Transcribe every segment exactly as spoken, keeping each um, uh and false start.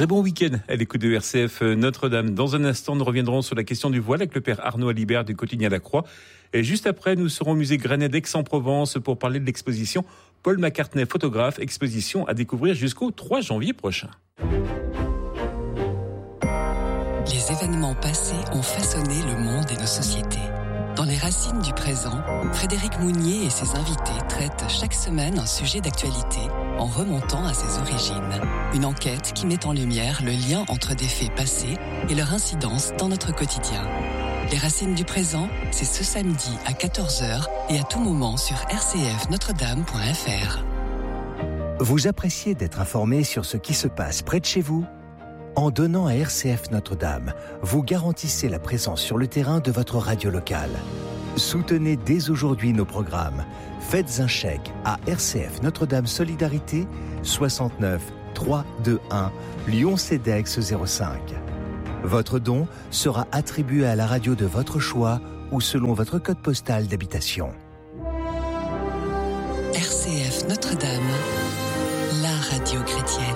Très bon week-end à l'écoute de R C F Notre-Dame. Dans un instant, nous reviendrons sur la question du voile avec le père Arnaud Alibert du quotidien La Croix. Et juste après, nous serons au musée Granet d'Aix-en-Provence pour parler de l'exposition Paul McCartney, photographe, exposition à découvrir jusqu'au trois janvier prochain. Les événements passés ont façonné le monde et nos sociétés. Dans les racines du présent, Frédéric Mounier et ses invités traitent chaque semaine un sujet d'actualité en remontant à ses origines. Une enquête qui met en lumière le lien entre des faits passés et leur incidence dans notre quotidien. Les racines du présent, c'est ce samedi à quatorze heures et à tout moment sur r c f notre dame point f r. Vous appréciez d'être informé sur ce qui se passe près de chez vous ? En donnant à R C F Notre-Dame, vous garantissez la présence sur le terrain de votre radio locale. Soutenez dès aujourd'hui nos programmes. Faites un chèque à R C F Notre-Dame Solidarité soixante-neuf trois cent vingt-et-un Lyon Cedex zéro cinq. Votre don sera attribué à la radio de votre choix ou selon votre code postal d'habitation. R C F Notre-Dame, la radio chrétienne.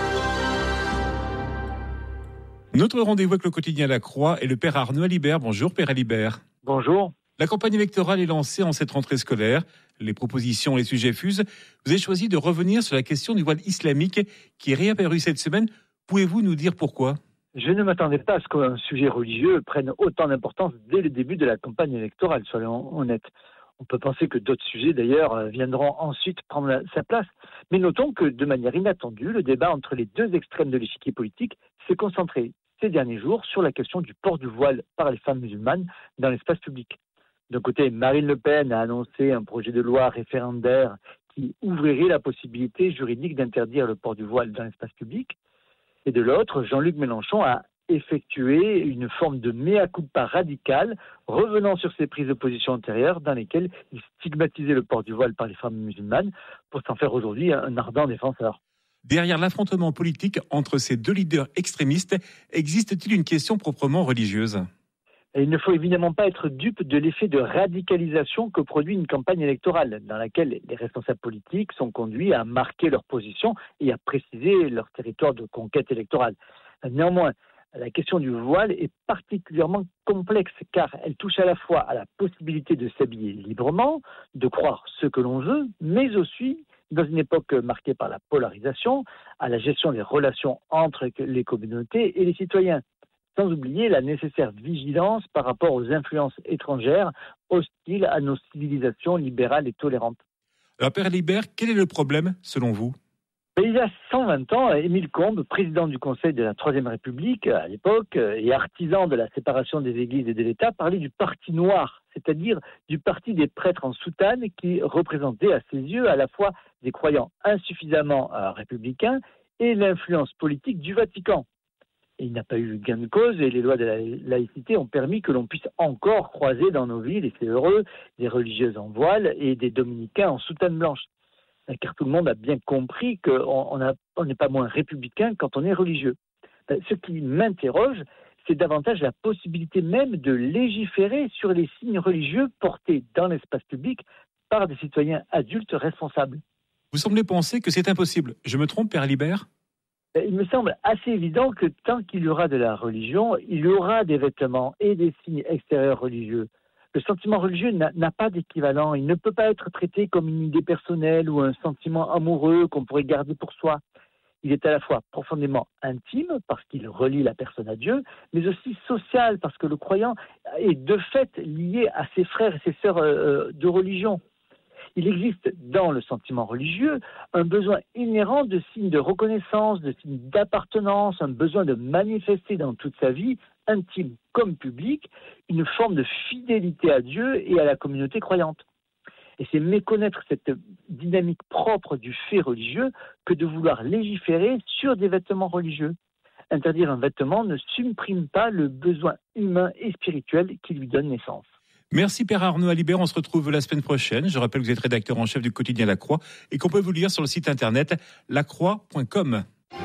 Notre rendez-vous avec le quotidien La Croix est le père Arnaud Alibert. Bonjour père Alibert. Bonjour. La campagne électorale est lancée en cette rentrée scolaire. Les propositions et les sujets fusent. Vous avez choisi de revenir sur la question du voile islamique qui est réapparue cette semaine. Pouvez-vous nous dire pourquoi ? Je ne m'attendais pas à ce qu'un sujet religieux prenne autant d'importance dès le début de la campagne électorale, soyons honnêtes. On peut penser que d'autres sujets, d'ailleurs, viendront ensuite prendre sa place. Mais notons que, de manière inattendue, le débat entre les deux extrêmes de l'échiquier politique s'est concentré ces derniers jours sur la question du port du voile par les femmes musulmanes dans l'espace public. D'un côté, Marine Le Pen a annoncé un projet de loi référendaire qui ouvrirait la possibilité juridique d'interdire le port du voile dans l'espace public. Et de l'autre, Jean-Luc Mélenchon a effectué une forme de mea culpa radical, revenant sur ses prises de position antérieures dans lesquelles il stigmatisait le port du voile par les femmes musulmanes pour s'en faire aujourd'hui un ardent défenseur. Derrière l'affrontement politique entre ces deux leaders extrémistes, existe-t-il une question proprement religieuse ? Et il ne faut évidemment pas être dupe de l'effet de radicalisation que produit une campagne électorale, dans laquelle les responsables politiques sont conduits à marquer leur position et à préciser leur territoire de conquête électorale. Néanmoins, la question du voile est particulièrement complexe car elle touche à la fois à la possibilité de s'habiller librement, de croire ce que l'on veut, mais aussi, dans une époque marquée par la polarisation, à la gestion des relations entre les communautés et les citoyens. Sans oublier la nécessaire vigilance par rapport aux influences étrangères hostiles à nos civilisations libérales et tolérantes. Alors, père Alibert, quel est le problème selon vous ? Il y a cent vingt ans, Émile Combes, président du Conseil de la Troisième République à l'époque et artisan de la séparation des églises et de l'État, parlait du parti noir, c'est-à-dire du parti des prêtres en soutane qui représentait à ses yeux à la fois des croyants insuffisamment euh, républicains et l'influence politique du Vatican. Et il n'a pas eu gain de cause et les lois de la laïcité ont permis que l'on puisse encore croiser dans nos villes, et c'est heureux, des religieuses en voile et des dominicains en soutane blanche. Car tout le monde a bien compris qu'on n'est pas moins républicain quand on est religieux. Ce qui m'interroge, c'est davantage la possibilité même de légiférer sur les signes religieux portés dans l'espace public par des citoyens adultes responsables. Vous semblez penser que c'est impossible. Je me trompe, père Alibert ? Il me semble assez évident que tant qu'il y aura de la religion, il y aura des vêtements et des signes extérieurs religieux. Le sentiment religieux n'a, n'a pas d'équivalent. Il ne peut pas être traité comme une idée personnelle ou un sentiment amoureux qu'on pourrait garder pour soi. Il est à la fois profondément intime, parce qu'il relie la personne à Dieu, mais aussi social, parce que le croyant est de fait lié à ses frères et ses sœurs euh, de religion. Il existe dans le sentiment religieux un besoin inhérent de signes de reconnaissance, de signes d'appartenance, un besoin de manifester dans toute sa vie, intime comme publique, une forme de fidélité à Dieu et à la communauté croyante. Et c'est méconnaître cette dynamique propre du fait religieux que de vouloir légiférer sur des vêtements religieux. Interdire un vêtement ne supprime pas le besoin humain et spirituel qui lui donne naissance. Merci Père Arnaud Alibert, on se retrouve la semaine prochaine. Je rappelle que vous êtes rédacteur en chef du quotidien La Croix et qu'on peut vous lire sur le site internet la croix point com.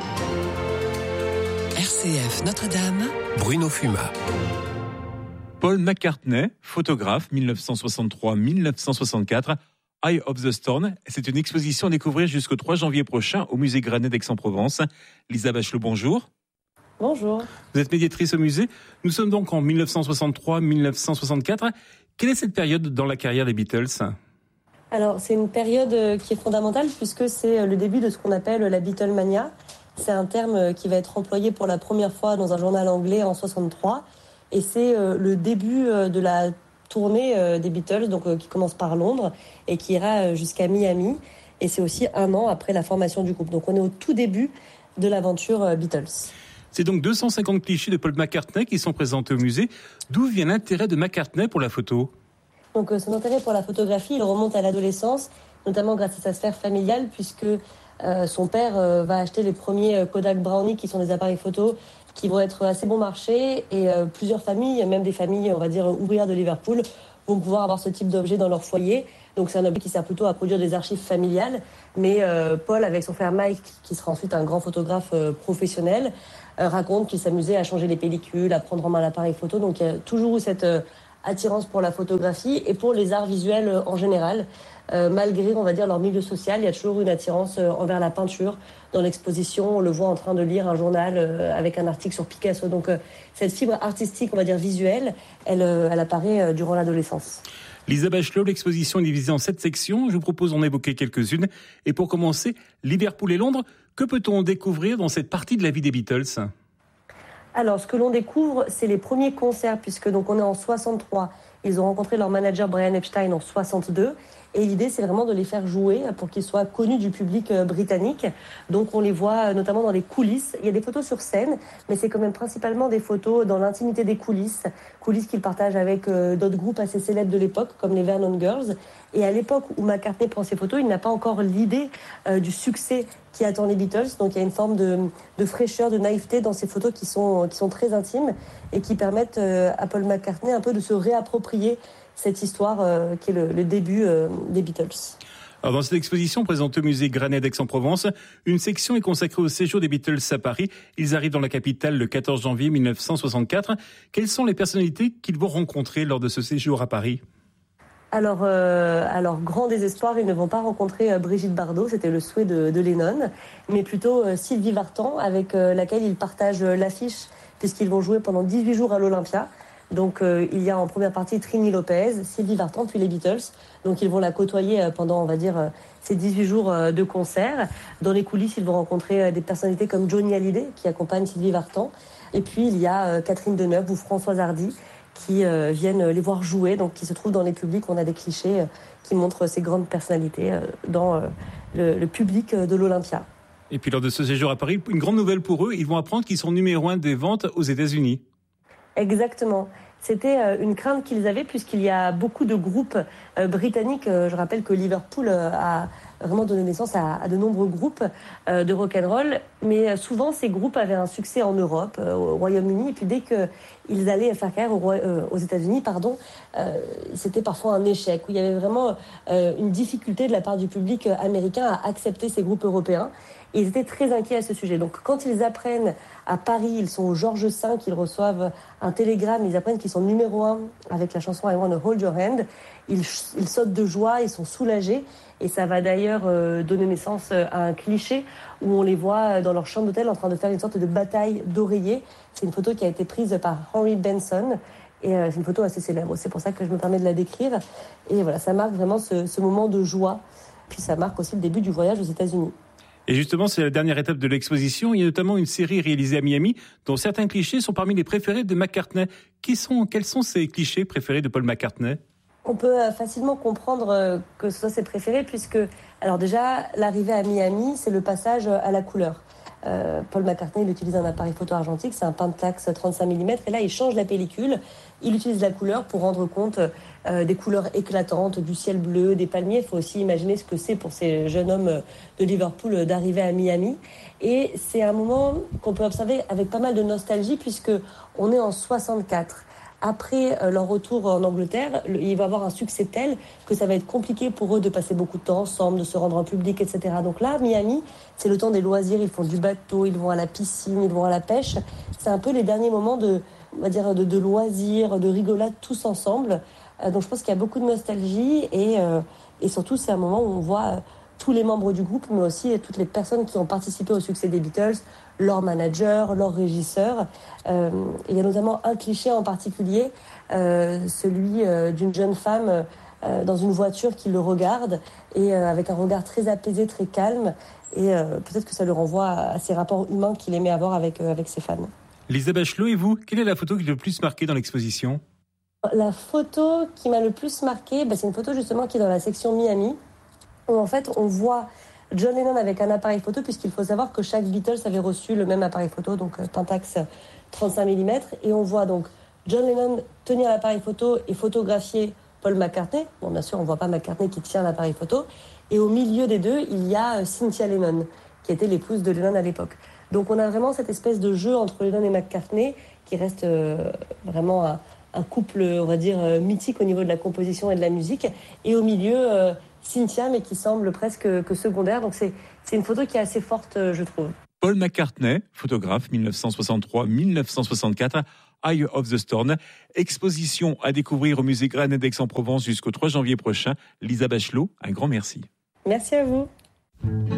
R C F Notre-Dame, Bruno Fuma. Paul McCartney, photographe mille neuf cent soixante-trois à mille neuf cent soixante-quatre, Eye of the Storm. C'est une exposition à découvrir jusqu'au trois janvier prochain au musée Granet d'Aix-en-Provence. Lisa Bachelot, bonjour. Bonjour. Vous êtes médiatrice au musée. Nous sommes donc en dix-neuf cent soixante-trois dix-neuf cent soixante-quatre. Quelle est cette période dans la carrière des Beatles ? Alors, c'est une période qui est fondamentale puisque c'est le début de ce qu'on appelle la Beatlemania. C'est un terme qui va être employé pour la première fois dans un journal anglais en soixante-trois. Et c'est le début de la tournée des Beatles, donc qui commence par Londres et qui ira jusqu'à Miami. Et c'est aussi un an après la formation du groupe. Donc on est au tout début de l'aventure Beatles. C'est donc deux cent cinquante clichés de Paul McCartney qui sont présentés au musée. D'où vient l'intérêt de McCartney pour la photo ? Donc son intérêt pour la photographie, il remonte à l'adolescence, notamment grâce à sa sphère familiale, puisque euh, son père euh, va acheter les premiers Kodak Brownie, qui sont des appareils photo qui vont être assez bon marché, et euh, plusieurs familles, même des familles, on va dire, ouvrières de Liverpool, vont pouvoir avoir ce type d'objet dans leur foyer. Donc c'est un objet qui sert plutôt à produire des archives familiales. Mais euh, Paul, avec son frère Mike, qui sera ensuite un grand photographe euh, professionnel, euh, raconte qu'il s'amusait à changer les pellicules, à prendre en main l'appareil photo. Donc il y a toujours eu cette euh, attirance pour la photographie et pour les arts visuels euh, en général. Euh, malgré, on va dire, leur milieu social, il y a toujours une attirance euh, envers la peinture. Dans l'exposition, on le voit en train de lire un journal euh, avec un article sur Picasso. Donc euh, cette fibre artistique, on va dire visuelle, elle, euh, elle apparaît euh, durant l'adolescence. Lisa Bachelot, l'exposition est divisée en sept sections. Je vous propose d'en évoquer quelques-unes. Et pour commencer, Liverpool et Londres, que peut-on découvrir dans cette partie de la vie des Beatles ? Alors, ce que l'on découvre, c'est les premiers concerts, puisque donc on est en soixante-trois. Ils ont rencontré leur manager Brian Epstein en soixante-deux. Et l'idée, c'est vraiment de les faire jouer pour qu'ils soient connus du public britannique. Donc, on les voit notamment dans les coulisses. Il y a des photos sur scène, mais c'est quand même principalement des photos dans l'intimité des coulisses. Coulisses qu'ils partagent avec d'autres groupes assez célèbres de l'époque, comme les Vernon Girls. Et à l'époque où McCartney prend ces photos, il n'a pas encore l'idée euh, du succès qui attend les Beatles. Donc, il y a une forme de, de fraîcheur, de naïveté dans ces photos qui sont, qui sont très intimes et qui permettent euh, à Paul McCartney un peu de se réapproprier cette histoire euh, qui est le, le début euh, des Beatles. Alors dans cette exposition présentée au musée Granet d'Aix-en-Provence, une section est consacrée au séjour des Beatles à Paris. Ils arrivent dans la capitale le quatorze janvier dix-neuf cent soixante-quatre. Quelles sont les personnalités qu'ils vont rencontrer lors de ce séjour à Paris ? Alors, euh, alors, grand désespoir, ils ne vont pas rencontrer euh, Brigitte Bardot, c'était le souhait de, de Lennon, mais plutôt euh, Sylvie Vartan, avec euh, laquelle ils partagent euh, l'affiche, puisqu'ils vont jouer pendant dix-huit jours à l'Olympia. Donc euh, il y a en première partie Trini Lopez, Sylvie Vartan, puis les Beatles. Donc ils vont la côtoyer euh, pendant, on va dire, euh, ces dix-huit jours euh, de concert. Dans les coulisses, ils vont rencontrer euh, des personnalités comme Johnny Hallyday, qui accompagne Sylvie Vartan. Et puis il y a euh, Catherine Deneuve ou Françoise Hardy, qui euh, viennent les voir jouer, donc qui se trouvent dans les publics. On a des clichés euh, qui montrent ces grandes personnalités euh, dans euh, le, le public de l'Olympia. Et puis lors de ce séjour à Paris, une grande nouvelle pour eux, ils vont apprendre qu'ils sont numéro un des ventes aux États-Unis. Exactement. C'était une crainte qu'ils avaient puisqu'il y a beaucoup de groupes britanniques. Je rappelle que Liverpool a vraiment donné naissance à, à de nombreux groupes de rock'n'roll. Mais souvent, ces groupes avaient un succès en Europe, au Royaume-Uni. Et puis dès qu'ils allaient faire carrière au, aux États-Unis, pardon, euh, c'était parfois un échec, où il y avait vraiment euh, une difficulté de la part du public américain à accepter ces groupes européens. Et ils étaient très inquiets à ce sujet. Donc quand ils apprennent à Paris, ils sont au Georges cinq, ils reçoivent un télégramme, ils apprennent qu'ils sont numéro un avec la chanson I Want to Hold Your Hand. Ils, ils sautent de joie, ils sont soulagés. Et ça va d'ailleurs euh, donner naissance à un cliché où on les voit dans leur chambre d'hôtel en train de faire une sorte de bataille d'oreillers. C'est une photo qui a été prise par Henry Benson. Et euh, c'est une photo assez célèbre. C'est pour ça que je me permets de la décrire. Et voilà, ça marque vraiment ce, ce moment de joie. Puis ça marque aussi le début du voyage aux États-Unis. Et justement, c'est la dernière étape de l'exposition. Il y a notamment une série réalisée à Miami, dont certains clichés sont parmi les préférés de McCartney. Qui sont, quels sont ces clichés préférés de Paul McCartney ? On peut facilement comprendre que ce soit ses préférés, puisque, alors déjà, l'arrivée à Miami, c'est le passage à la couleur. Euh, Paul McCartney, il utilise un appareil photo argentique, c'est un Pentax trente-cinq millimètres, et là, il change la pellicule. Il utilise la couleur pour rendre compte euh, des couleurs éclatantes, du ciel bleu, des palmiers. Il faut aussi imaginer ce que c'est pour ces jeunes hommes de Liverpool d'arriver à Miami. Et c'est un moment qu'on peut observer avec pas mal de nostalgie, puisque on est en soixante-quatre. Après euh, leur retour en Angleterre, le, il va avoir un succès tel que ça va être compliqué pour eux de passer beaucoup de temps ensemble, de se rendre en public, et cetera. Donc là, Miami, c'est le temps des loisirs. Ils font du bateau, ils vont à la piscine, ils vont à la pêche. C'est un peu les derniers moments de, on va dire, de, de loisirs, de rigolade tous ensemble. Euh, donc je pense qu'il y a beaucoup de nostalgie et, euh, Et surtout, c'est un moment où on voit euh, tous les membres du groupe, mais aussi toutes les personnes qui ont participé au succès des Beatles, leurs managers, leurs régisseurs. Euh, il y a notamment un cliché en particulier, euh, celui euh, d'une jeune femme euh, dans une voiture qui le regarde, et euh, avec un regard très apaisé, très calme. Et euh, peut-être que ça le renvoie à ces rapports humains qu'il aimait avoir avec, euh, avec ses fans. Lisa Bachelot, et vous, quelle est la photo qui l'a le plus marqué dans l'exposition ? La photo qui m'a le plus marqué, bah, c'est une photo justement qui est dans la section Miami, où en fait on voit John Lennon avec un appareil photo, puisqu'il faut savoir que chaque Beatles avait reçu le même appareil photo, donc euh, Pentax trente-cinq millimètres, et on voit donc John Lennon tenir l'appareil photo et photographier Paul McCartney. Bon, bien sûr, on ne voit pas McCartney qui tient l'appareil photo, et au milieu des deux, il y a Cynthia Lennon, qui était l'épouse de Lennon à l'époque. Donc on a vraiment cette espèce de jeu entre Lennon et McCartney, qui reste euh, vraiment un, un couple, on va dire, euh, mythique au niveau de la composition et de la musique, et au milieu... Euh, Cynthia, mais qui semble presque que secondaire. Donc c'est, c'est une photo qui est assez forte, je trouve. Paul McCartney, photographe dix-neuf cent soixante-trois dix-neuf cent soixante-quatre, Eye of the Storm. Exposition à découvrir au musée Granet d'Aix-en-Provence jusqu'au trois janvier prochain. Lisa Bachelot, un grand merci. Merci à vous.